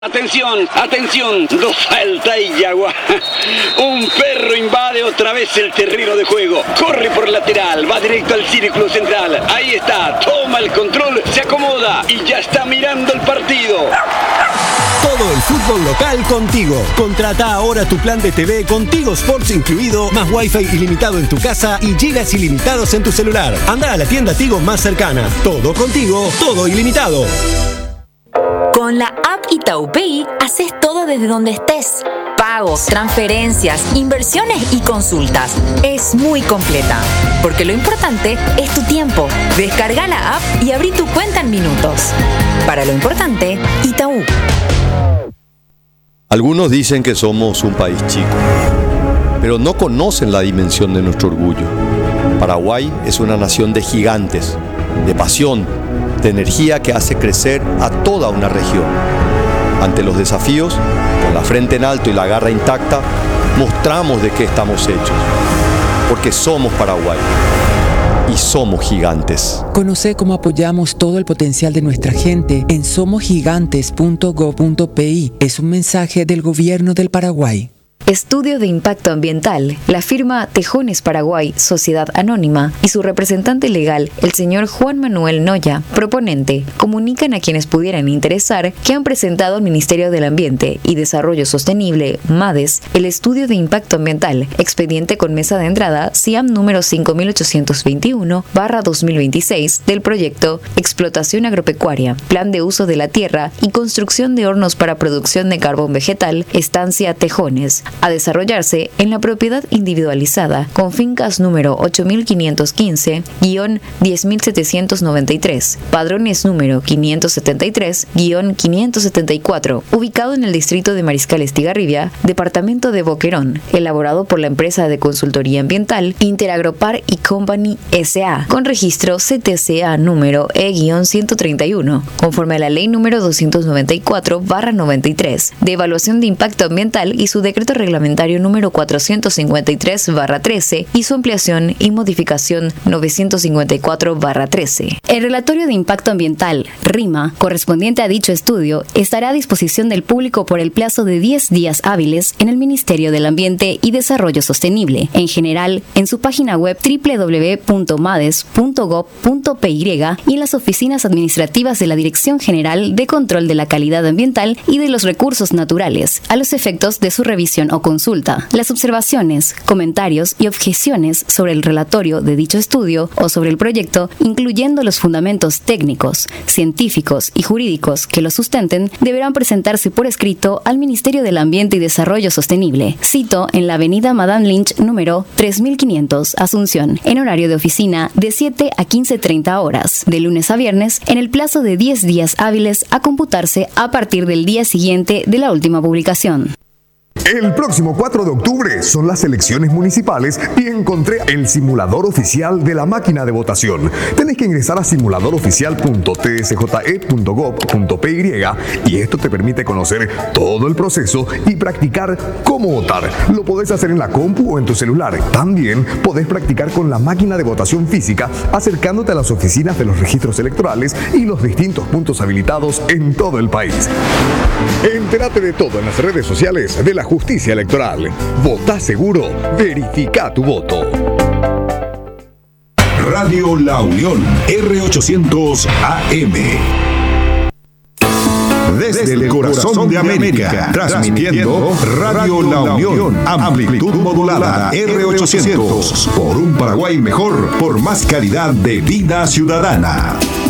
Atención, atención, nos falta Yagua. Un perro invade otra vez el terreno de juego. Corre por lateral, va directo al círculo central. Ahí está, toma el control, se acomoda y ya está mirando el partido. Todo el fútbol local contigo. Contrata ahora tu plan de TV con Tigo Sports incluido, más Wi-Fi ilimitado en tu casa y gigas ilimitados en tu celular. Anda a la tienda Tigo más cercana. Todo contigo, todo ilimitado. Con la app Itaú Pay, haces todo desde donde estés. Pagos, transferencias, inversiones y consultas. Es muy completa, porque lo importante es tu tiempo. Descarga la app y abrí tu cuenta en minutos. Para lo importante, Itaú. Algunos dicen que somos un país chico, pero no conocen la dimensión de nuestro orgullo. Paraguay es una nación de gigantes, de pasión, de energía que hace crecer a toda una región. Ante los desafíos, con la frente en alto y la garra intacta, mostramos de qué estamos hechos. Porque somos Paraguay y somos gigantes. Conoce cómo apoyamos todo el potencial de nuestra gente en somosgigantes.go.pi. Es un mensaje del Gobierno del Paraguay. Estudio de impacto ambiental. La firma Tejones Paraguay, Sociedad Anónima, y su representante legal, el señor Juan Manuel Noya, proponente, comunican a quienes pudieran interesar que han presentado al Ministerio del Ambiente y Desarrollo Sostenible, MADES, el estudio de impacto ambiental, expediente con mesa de entrada CIAM número 5821/2026 del proyecto Explotación Agropecuaria, Plan de Uso de la Tierra y Construcción de Hornos para Producción de Carbón Vegetal, Estancia Tejones, a desarrollarse en la propiedad individualizada con fincas número 8515-10793, padrones número 573-574, ubicado en el distrito de Mariscal Estigarribia, departamento de Boquerón, elaborado por la empresa de consultoría ambiental Interagropar y Company S.A., con registro CTCA número E-131, conforme a la ley número 294/93, de evaluación de impacto ambiental y su decreto reglamentario número 453/13 y su ampliación y modificación 954/13. El relatorio de impacto ambiental, RIMA, correspondiente a dicho estudio, estará a disposición del público por el plazo de 10 días hábiles en el Ministerio del Ambiente y Desarrollo Sostenible, en general en su página web www.mades.gov.py y en las oficinas administrativas de la Dirección General de Control de la Calidad Ambiental y de los Recursos Naturales, a los efectos de su revisión o consulta. Las observaciones, comentarios y objeciones sobre el relatorio de dicho estudio o sobre el proyecto, incluyendo los fundamentos técnicos, científicos y jurídicos que lo sustenten, deberán presentarse por escrito al Ministerio del Ambiente y Desarrollo Sostenible, cito en la avenida Madame Lynch número 3500, Asunción, en horario de oficina de 7 a 15:30 horas, de lunes a viernes, en el plazo de 10 días hábiles a computarse a partir del día siguiente de la última publicación. El próximo 4 de octubre son las elecciones municipales y encontré el simulador oficial de la máquina de votación. Tenés que ingresar a simuladoroficial.tsje.gov.py y esto te permite conocer todo el proceso y practicar cómo votar. Lo podés hacer en la compu o en tu celular. También podés practicar con la máquina de votación física acercándote a las oficinas de los registros electorales y los distintos puntos habilitados en todo el país. Entérate de todo en las redes sociales de la Justicia Electoral. Vota seguro, verifica tu voto. Radio La Unión, R800 AM. Desde el corazón de América, transmitiendo Radio La Unión, amplitud modulada R800. Por un Paraguay mejor, por más calidad de vida ciudadana.